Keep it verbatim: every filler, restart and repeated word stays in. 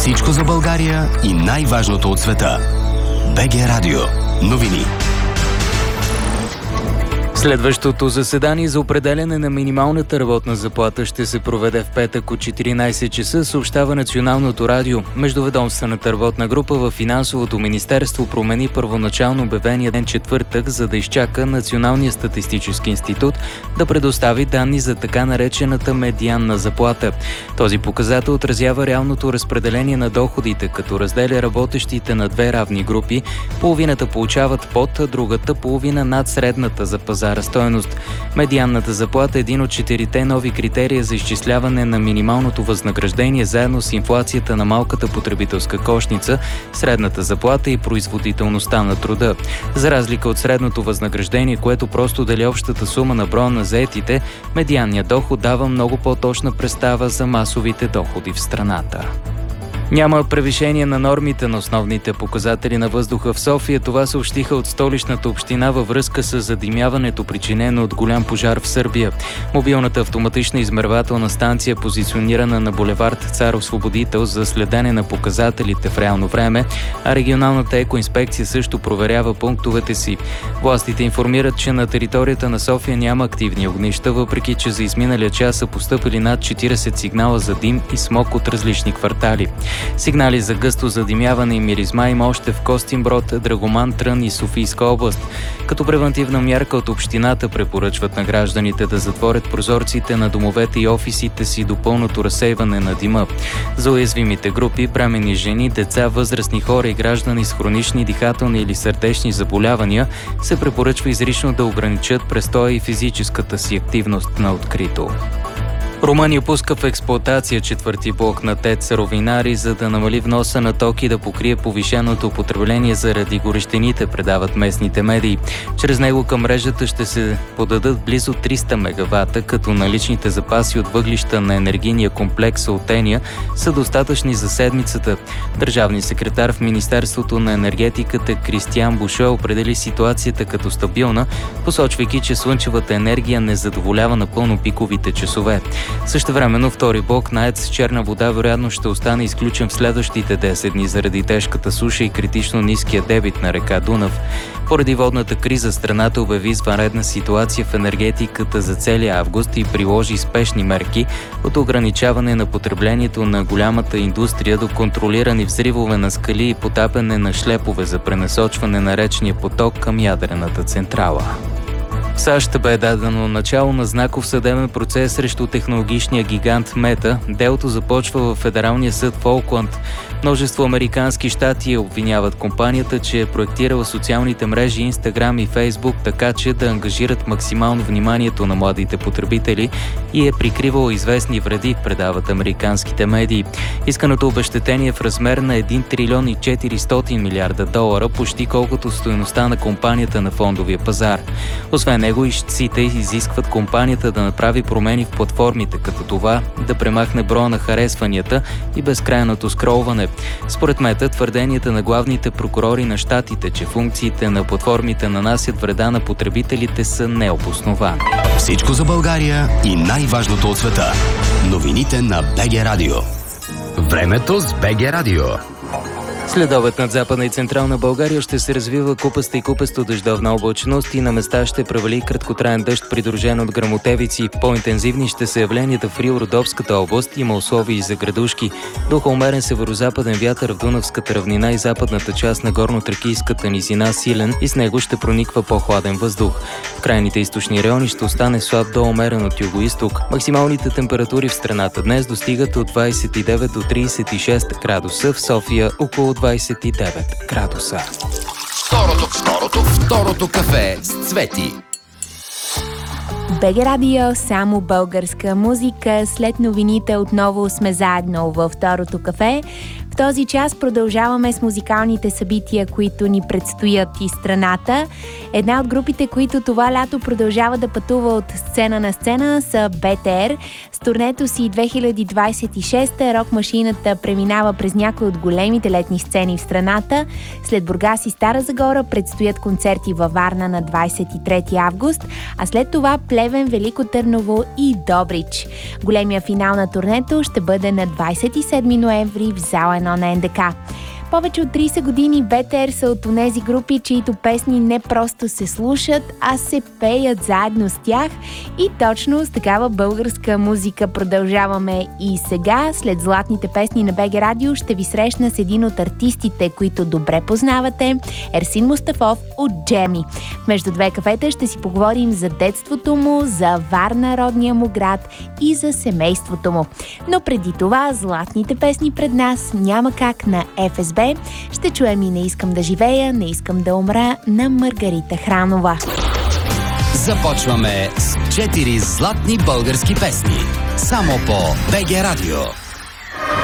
Всичко за България и най-важното от света. БГ Радио. Новини. Следващото заседание за определяне на минималната работна заплата ще се проведе в петък от четиринайсет часа, съобщава Националното радио. Междуведомствената работна група във Финансовото министерство промени първоначално обявения ден четвъртък, за да изчака Националния статистически институт да предостави данни за така наречената медианна заплата. Този показател отразява реалното разпределение на доходите, като разделя работещите на две равни групи. Половината получават под, а другата половина над средната за пазара стойност. Медианната заплата е един от четирите нови критерия за изчисляване на минималното възнаграждение заедно с инфлацията на малката потребителска кошница, средната заплата и производителността на труда. За разлика от средното възнаграждение, което просто дели общата сума на броя на заетите, медианният доход дава много по-точна представа за масовите доходи в страната. Няма превишение на нормите на основните показатели на въздуха в София. Това съобщиха от Столичната община във връзка с задимяването, причинено от голям пожар в Сърбия. Мобилната автоматична измервателна станция, позиционирана на булевард Цар Освободител за следене на показателите в реално време, а регионалната екоинспекция също проверява пунктовете си. Властите информират, че на територията на София няма активни огнища, въпреки че за изминалия час са постъпили над четирийсет сигнала за дим и смог от различни квартали. Сигнали за гъсто задимяване и миризма има още в Костинброд, Драгоман, Трън и Софийска област. Като превантивна мярка от общината препоръчват на гражданите да затворят прозорците на домовете и офисите си до пълното разсейване на дима. За уязвимите групи, бременни жени, деца, възрастни хора и граждани с хронични дихателни или сърдечни заболявания се препоръчва изрично да ограничат престоя и физическата си активност на открито. Румъния пуска в експлоатация четвърти блок на ТЕЦ Ровинари, за да намали вноса на ток и да покрие повишеното потребление заради горещините, предават местните медии. Чрез него към мрежата ще се подадат близо триста мегавата, като наличните запаси от въглища на енергийния комплекс Салтения са достатъчни за седмицата. Държавният секретар в Министерството на енергетиката Кристиан Буше определи ситуацията като стабилна, посочвайки, че слънчевата енергия не задоволява напълно пиковите часове. Същевременно втори блок на АЕЦ Черна вода вероятно ще остане изключен в следващите десет дни заради тежката суша и критично ниския дебит на река Дунав. Поради водната криза страната обяви извънредна ситуация в енергетиката за целия август и приложи спешни мерки от ограничаване на потреблението на голямата индустрия до контролирани взривове на скали и потапяне на шлепове за пренасочване на речния поток към ядрената централа. В САЩ бе дадено начало на знаков съдебен процес срещу технологичния гигант Мета. Делото започва в Федералния съд в Оукланд. Множество американски щати обвиняват компанията, че е проектирала социалните мрежи Инстаграм и Фейсбук така, че да ангажират максимално вниманието на младите потребители и е прикривала известни вреди, предават американските медии. Исканото обезщетение е в размер на един трилион и четиристотин милиарда долара, почти колкото стойността на компанията на фондовия пазар. Освен него, ищците изискват компанията да направи промени в платформите, като това да премахне броя на харесванията и безкрайното скролване. Според Мета, твърденията на главните прокурори на щатите, че функциите на платформите нанасят вреда на потребителите, са необосновани. Всичко за България и най-важното от света. Новините на БГ Радио. Времето с БГ Радио. Следобед над Западна и Централна България ще се развива купаста и купесто дъждовна облачност и на места ще превали краткотраен дъжд, придружен от гръмотевици. По-интензивни ще са явленията в Рил-Родопската област. Има условия и за градушки. Духа умерен северозападен вятър в Дунавската равнина и западната част на горно-тракийската низина силен и с него ще прониква по-хладен въздух. В крайните източни райони ще остане слаб до умерен от юго-исток. Максималните температури в страната днес достигат от двадесет и девет до тридесет и шест градуса, в София около двадесет и девет градуса. Второто, второто, второто кафе с Цвети. БГ Радио, само българска музика. След новините отново сме заедно във второто кафе. В този час продължаваме с музикалните събития, които ни предстоят из страната. Една от групите, които това лято продължава да пътува от сцена на сцена, са БТР. С турнето си две хиляди двадесет и шеста рок-машината преминава през някои от големите летни сцени в страната. След Бургас и Стара Загора предстоят концерти във Варна на двадесет и трети август, а след това Плевен, Велико Търново и Добрич. Големия финал на турнето ще бъде на двадесет и седми ноември в зала едно на Ен Де Ка. Повече от тридесет години БТР са от онези групи, чието песни не просто се слушат, а се пеят заедно с тях. И точно с такава българска музика продължаваме и сега. След златните песни на БГ Радио ще ви срещна с един от артистите, които добре познавате – Ерсин Мустафов от Джеми. Между две кафета ще си поговорим за детството му, за Варна, родния му град, и за семейството му. Но преди това златните песни пред нас няма как на Еф Ес Бе. Ще чуем и "Не искам да живея, не искам да умра" на Маргарита Хранова. Започваме с четири златни български песни. Само по БГ Радио.